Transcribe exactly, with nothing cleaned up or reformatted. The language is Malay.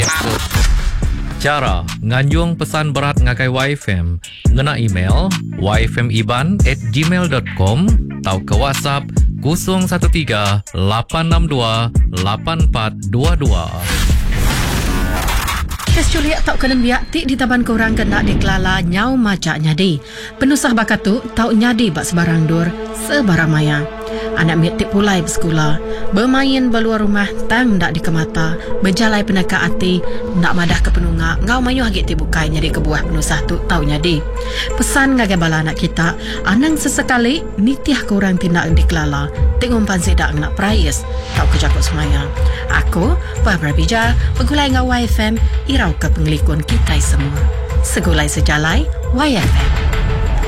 Cara nganjung pesan berat ngakai Y F M, ngena email y f m iban at gmail dot com atau ke WhatsApp kosong satu tiga lapan enam dua lapan empat dua dua. Kes culiak tau kenen biak ti di taban korang kena dikelala nyau macak nyadi. Penusah bakat tu tau nyadi bak sebarang dur, sebarang maya. Anak miak ti pulai bersekolah, bermain beluar rumah tang ndak dikemata, berjalai penaka hati, ndak madah ke penunga, ngau mayuh hagit ti bukai nyadi ke buah penusah tu tau nyadi. Pesan ngagai bala anak kita, anang sesekali nitiah korang tindak dikelala, tengok pansi dak nak prayes, tau kejakut semaya. Aku, Barbara Bija, pegulai ngau Y F M, irau ke penglikun kita semua. Segulai sejalai, Y F M.